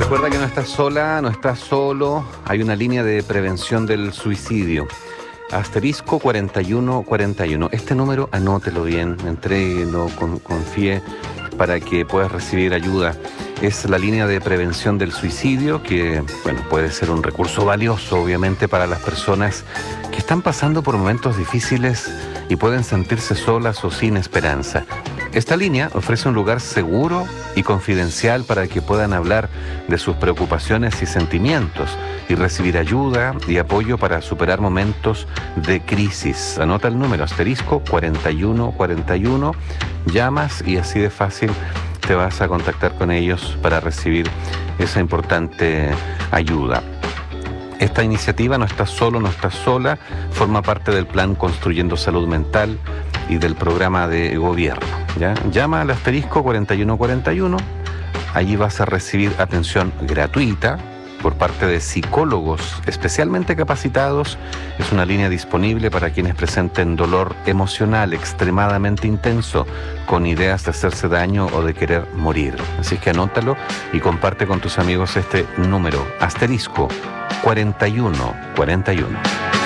Recuerda que no estás sola, no estás solo. Hay una línea de prevención del suicidio. Asterisco 4141. Este número anótelo bien, entréguelo, confíe para que puedas recibir ayuda. Es la línea de prevención del suicidio que, bueno, puede ser un recurso valioso, obviamente, para las personas que están pasando por momentos difíciles y pueden sentirse solas o sin esperanza. Esta línea ofrece un lugar seguro y confidencial para que puedan hablar de sus preocupaciones y sentimientos y recibir ayuda y apoyo para superar momentos de crisis. Anota el número, asterisco 4141, llamas y así de fácil te vas a contactar con ellos para recibir esa importante ayuda. Esta iniciativa No Estás Solo, No Estás Sola, forma parte del plan Construyendo Salud Mental y del programa de gobierno, ¿ya? Llama al asterisco 4141, allí vas a recibir atención gratuita por parte de psicólogos especialmente capacitados. Es una línea disponible para quienes presenten dolor emocional extremadamente intenso, con ideas de hacerse daño o de querer morir. Así que anótalo y comparte con tus amigos este número, asterisco 4141.